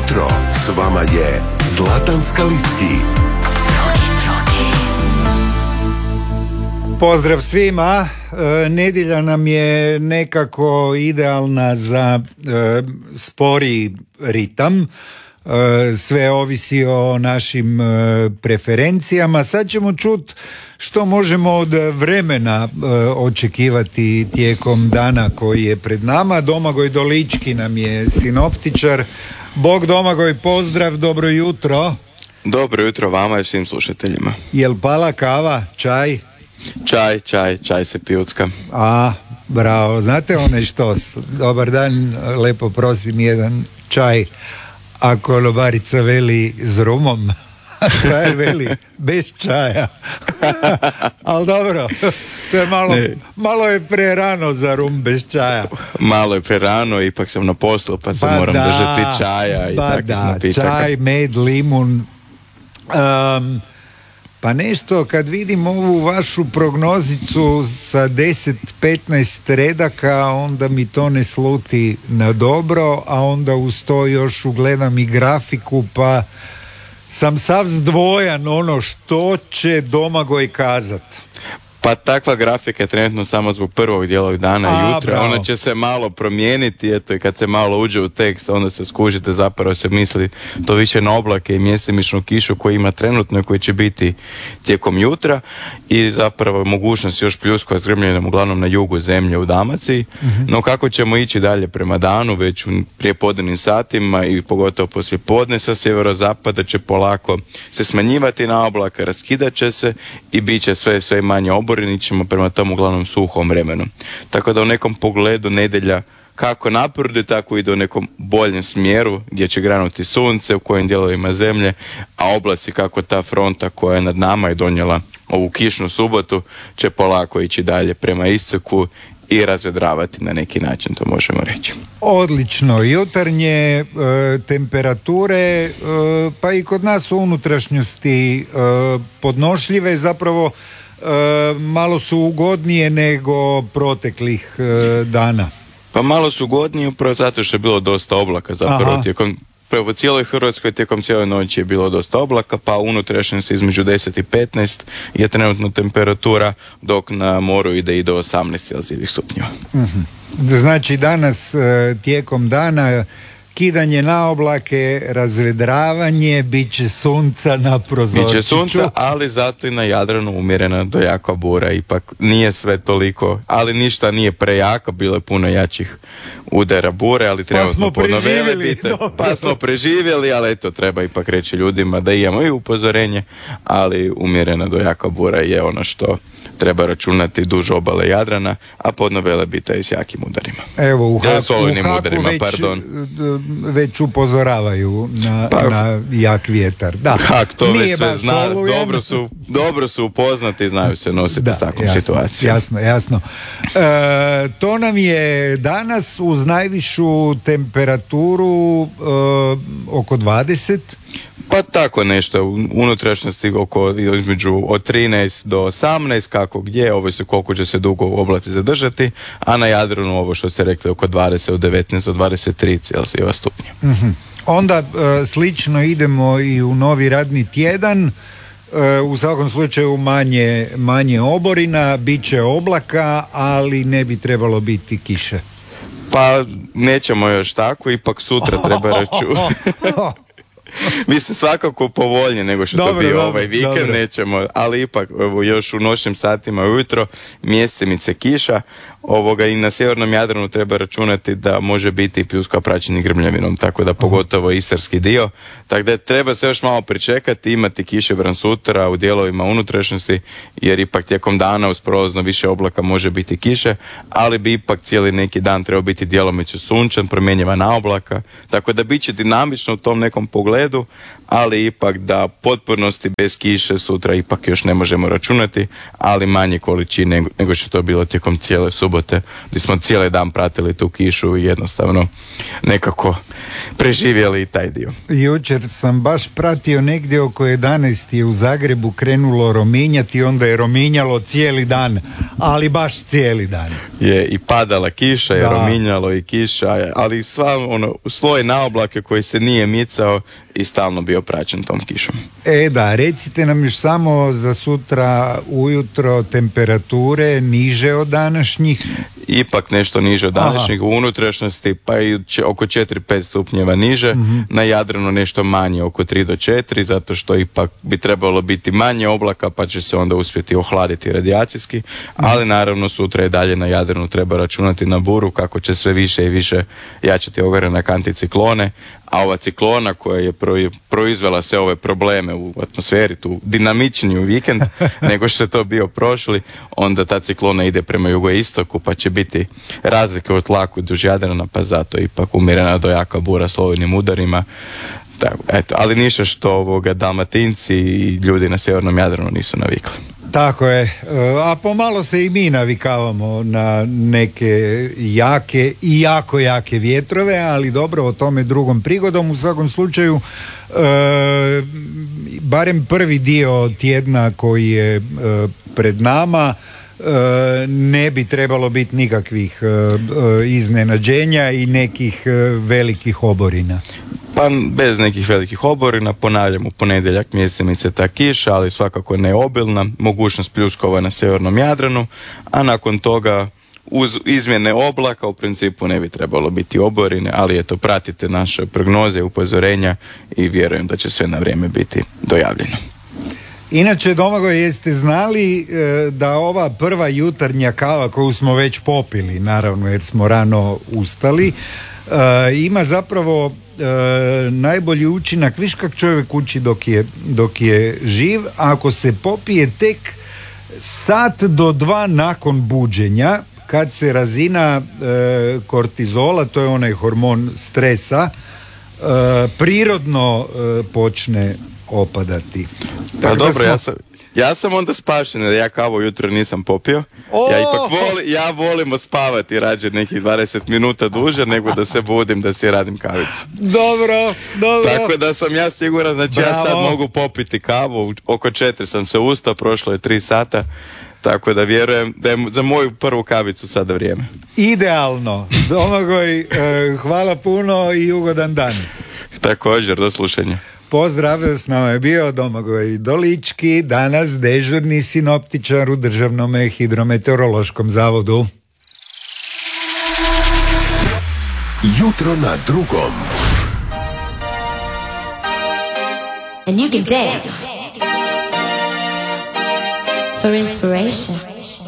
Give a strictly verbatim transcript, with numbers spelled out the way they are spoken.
jutro, s vama je Zlatan Skalicki. Pozdrav svima, e, nedjelja nam je nekako idealna za e, spori ritam, e, sve ovisi o našim e, preferencijama. Sad ćemo čuti što možemo od vremena e, očekivati tijekom dana koji je pred nama. Domagoj Dolički nam je sinoptičar. Bog Domagoj, pozdrav, dobro jutro. Dobro jutro vama i svim slušateljima. Jel pala kava, čaj? Čaj, čaj, čaj se pijucka. A, bravo, znate onaj štos, dobar dan, lepo prosim jedan čaj, a kolobarica veli s rumom, kaj veli, bez čaja. Ali dobro, to je malo, malo je prerano za rum bez čaja. Malo je prerano, ipak sam na poslu pa se ba moram da, držati čaja i ba takvih da, napitaka. Čaj, med, limun. Um, Pa nešto, kad vidim ovu vašu prognozicu sa deset petnaest redaka, onda mi to ne sluti na dobro, a onda uz to još ugledam i grafiku, pa sam sav zdvojan ono što će Domagoj kazat. Pa takva grafika je trenutno samo zbog prvog dijela dana A, jutra. bravo. Ona će se malo promijeniti, eto, i kad se malo uđe u tekst, onda se skužite, zapravo se misli to više na oblake i mjesemičnu kišu koji ima trenutno i koji će biti tijekom jutra i zapravo mogućnost još pljuskova s grmljenjem uglavnom na jugu zemlje u Dalmaciji. Mm-hmm. No kako ćemo ići dalje prema danu, već u prijepodnevnim satima i pogotovo poslije podne sa sjeverozapada će polako se smanjivati na oblake, raskidat će se i bit će sve, sve manje oboreni, ćemo prema tom uglavnom suhom vremenu. Tako da u nekom pogledu nedjelja kako napreduje, tako ide u nekom boljem smjeru gdje će granuti sunce u kojim dijelovima zemlje, a oblaci kako ta fronta koja je nad nama i donijela ovu kišnu subotu će polako ići dalje prema istoku i razvedravati na neki način, to možemo reći. Odlično, jutarnje e, temperature, e, pa i kod nas u unutrašnjosti e, podnošljive, zapravo e, malo su ugodnije nego proteklih e, dana. Pa malo su ugodnije upravo zato što je bilo dosta oblaka zapravo. Aha. tijekom Po cijeloj Hrvatskoj tijekom cijele noći je bilo dosta oblaka, pa unutrašnjosti između deset i petnaest je trenutno temperatura, dok na moru ide i do osamnaest celzijevih stupnjeva. Mm-hmm. Znači danas tijekom dana kidanje na oblake, razvedravanje, bit će sunca na prozorčiću. Biće sunca, ali zato i na Jadranu umjerena do jaka bura. Ipak nije sve toliko, ali ništa nije prejako, bilo je puno jačih udara bure, ali trebamo pa smo preživjeli, pa smo preživjeli, ali eto, treba ipak reći ljudima da imamo i upozorenje, ali umjerena do jaka bura je ono što treba računati duž obale Jadrana, a podno Velebita je s jakim udarima. Evo, u, ja, Haku, u Haku udarima, već, pardon. već upozoravaju na, pa, na jak vjetar. Da, Hak to nije već sve zna, dobro su, dobro su upoznati i znaju se nositi da, s takvom jasno, situacijom. Jasno, jasno. E, to nam je danas uz najvišu temperaturu e, oko dvadeset. Pa tako nešto, u unutrašnjosti oko između od trinaest do osamnaest, kako gdje, ovo se koliko će se dugo oblaci zadržati, a na Jadranu ovo što ste rekli oko dvadeset od devetnaest do dvadeset tri celzijeva stupnja. Mm-hmm. Onda e, slično idemo i u novi radni tjedan, e, u svakom slučaju manje, manje oborina, bit će oblaka, ali ne bi trebalo biti kiše. Pa nećemo još tako, ipak sutra treba računati. Mislim svakako povoljnije nego što dobro, to bio dobro, ovaj vikend, dobro. Nećemo, ali ipak evo, još u noćnim satima ujutro mjesemice kiša, ovoga i na sjevernom Jadranu treba računati da može biti i pljuska praćeni grmljavinom, tako da pogotovo istarski dio, tako da treba se još malo pričekati, imati kišobran sutra u dijelovima unutrašnjosti, jer ipak tijekom dana uz prolazno više oblaka može biti kiše, ali bi ipak cijeli neki dan trebao biti djelomično sunčan, promjenjiva na oblaka, tako da bit će dinamično u tom nekom pogledu ledu, ali ipak da potpunosti bez kiše sutra ipak još ne možemo računati, ali manje količine nego, nego što to bilo tijekom cijele subote, gdje smo cijeli dan pratili tu kišu i jednostavno nekako preživjeli i taj dio. Jučer sam baš pratio negdje oko jedanaest je u Zagrebu krenulo rominjati, onda je rominjalo cijeli dan, ali baš cijeli dan. Je i padala kiša, je Da. rominjalo i kiša, ali sva ono, sloj naoblake koji se nije micao i stalno bio praćen tom kišom. E da, recite nam još samo za sutra ujutro temperature niže od današnjih. Ipak nešto niže od današnjeg u unutrašnjosti, pa i če- oko četiri do pet stupnjeva niže, mm-hmm. na Jadranu nešto manje, oko tri do četiri, zato što ipak bi trebalo biti manje oblaka, pa će se onda uspjeti ohladiti radijacijski, ali naravno sutra i dalje na Jadranu treba računati na buru, kako će sve više i više jačati ogranak anticiklone, a ova ciklona koja je pro- proizvela sve ove probleme u atmosferi, tu dinamičniju vikend nego što je to bio prošli, onda ta ciklona ide prema jugoistoku, pa će biti razlike u tlaku duž Jadrana, pa zato ipak umjerena do jaka bura s olujnim udarima. Tako, eto, ali ništa što ovoga Dalmatinci i ljudi na sjevernom Jadranu nisu navikli. Tako je, a pomalo se i mi navikavamo na neke jake i jako jake vjetrove, ali dobro, o tome drugom prigodom. U svakom slučaju, e, barem prvi dio tjedna koji je e, pred nama, e, ne bi trebalo biti nikakvih e, e, iznenađenja i nekih e, velikih oborina. Pa bez nekih velikih oborina, ponavljam, u ponedjeljak mjesemice ta kiša, ali svakako ne obilna, mogućnost pljuskova na sjevernom Jadranu, a nakon toga uz izmjene oblaka u principu ne bi trebalo biti oborine, ali eto, pratite naše prognoze i upozorenja i vjerujem da će sve na vrijeme biti dojavljeno. Inače, Domagoj, jeste znali e, da ova prva jutarnja kava koju smo već popili, naravno jer smo rano ustali, e, ima zapravo e, najbolji učinak, viš kak čovjek uči dok je, dok je živ, ako se popije tek sat do dva nakon buđenja, kad se razina e, kortizola, to je onaj hormon stresa, e, prirodno e, počne opadati. Pa Tako da dobro, smo- ja sam, ja sam onda spašen jer ja kavu jutro nisam popio. O! Ja ipak voli, ja volim odspavati rađe nekih dvadeset minuta duže nego da se budim da si radim kavicu. Dobro, dobro. Tako da sam ja siguran, znači ja sad Bravo. mogu popiti kavu, oko četiri sam se ustao, prošlo je tri sata, tako da vjerujem da je za moju prvu kavicu sada vrijeme. Idealno. Domagoj, e, hvala puno i ugodan dan. Također, do slušanja. Pozdrav, s nama je bio Domagoj Dolički, danas dežurni sinoptičar u Državnom hidrometeorološkom zavodu. Jutro na drugom. And you can dance for inspiration.